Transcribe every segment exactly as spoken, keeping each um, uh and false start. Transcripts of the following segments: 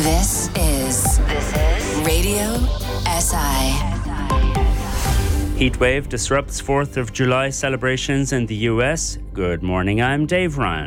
This is this is Radio S I. Heatwave disrupts fourth of July celebrations in the U S. Good morning, I'm Dave Ryan.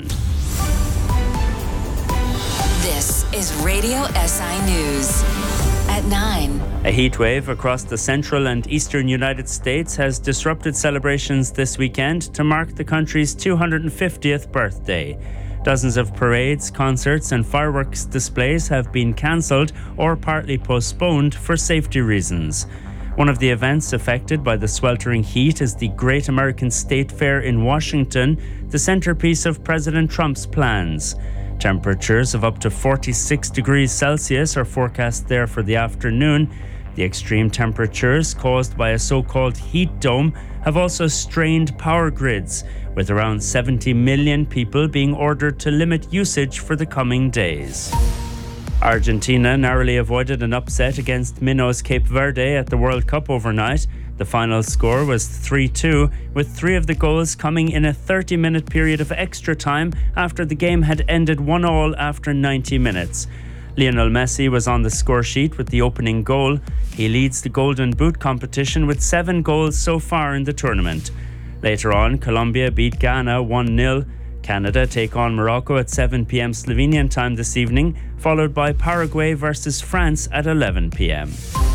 This is Radio S I News at nine. A heatwave across the central and eastern United States has disrupted celebrations this weekend to mark the country's two hundred fiftieth birthday. Dozens of parades, concerts and fireworks displays have been cancelled or partly postponed for safety reasons. One of the events affected by the sweltering heat is the Great American State Fair in Washington, the centerpiece of President Trump's plans. Temperatures of up to forty-six degrees Celsius are forecast there for the afternoon. The extreme temperatures caused by a so-called heat dome have also strained power grids, with around seventy million people being ordered to limit usage for the coming days. Argentina narrowly avoided an upset against Minos Cape Verde at the World Cup overnight. The final score was three two, with three of the goals coming in a thirty-minute period of extra time after the game had ended one all after ninety minutes. Lionel Messi was on the score sheet with the opening goal. He leads the Golden Boot competition with seven goals so far in the tournament. Later on, Colombia beat Ghana one nil. Canada take on Morocco at seven p.m. Slovenian time this evening, followed by Paraguay versus France at eleven p.m.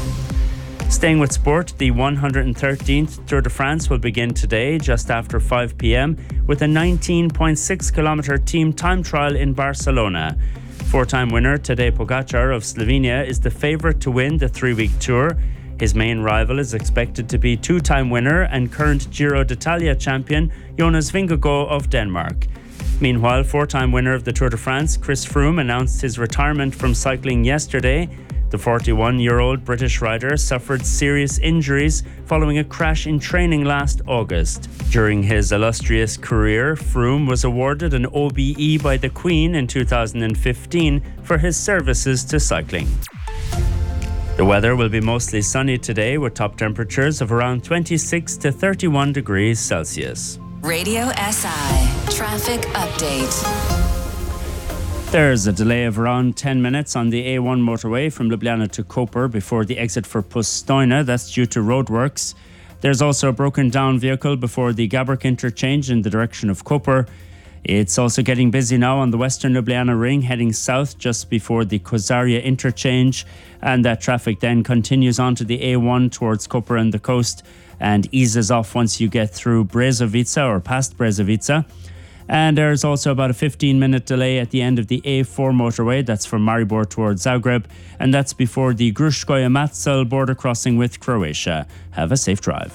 Staying with sport, the one hundred thirteenth Tour de France will begin today just after five p.m. with a nineteen point six kilometre team time trial in Barcelona. Four-time winner Tadej Pogačar of Slovenia is the favourite to win the three-week tour. His main rival is expected to be two-time winner and current Giro d'Italia champion Jonas Vingegaard of Denmark. Meanwhile, four-time winner of the Tour de France, Chris Froome, announced his retirement from cycling yesterday. The forty-one-year-old British rider suffered serious injuries following a crash in training last August. During his illustrious career, Froome was awarded an O B E by the Queen in two thousand fifteen for his services to cycling. The weather will be mostly sunny today with top temperatures of around twenty-six to thirty-one degrees Celsius. Radio S I Traffic Update. There's a delay of around ten minutes on the A one motorway from Ljubljana to Koper before the exit for Postojna. That's due to roadworks. There's also a broken down vehicle before the Gabrek interchange in the direction of Koper. It's also getting busy now on the Western Ljubljana ring heading south just before the Kozarje interchange, and that traffic then continues on to the A one towards Koper and the coast and eases off once you get through Brezovica or past Brezovica. And there's also about a fifteen minute delay at the end of the A four motorway, that's from Maribor towards Zagreb, and that's before the Gruškoje-Macelj border crossing with Croatia. Have a safe drive.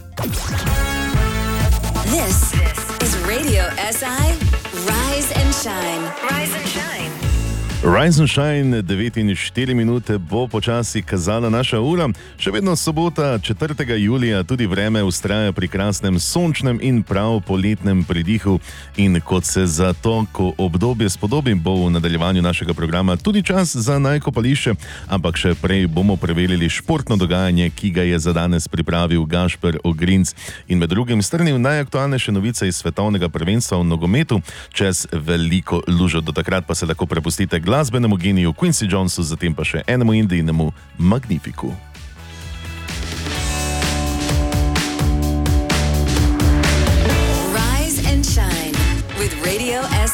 This is Radio S I Rise and Shine. Rise and Shine. Rise and Shine, devet in štiri minute bo počasi kazala naša ura. Še vedno sobota, četrtega julija, tudi vreme vztraja pri krasnem sončnem in prav poletnem pridihu. In kot se za to ko obdobje spodobi, bo v nadaljevanju našega programa tudi čas za najkopališče, ampak še prej bomo preverili športno dogajanje, ki ga je za danes pripravil Gašper Ogrinc in med drugim strnil najaktualnejše novice iz svetovnega prvenstva v nogometu čez veliko lužo. Do takrat pa se lahko prepustite glasbenemu geniju Quincy Jonesu, zatem pa še enemu indijnemu Magnifiku.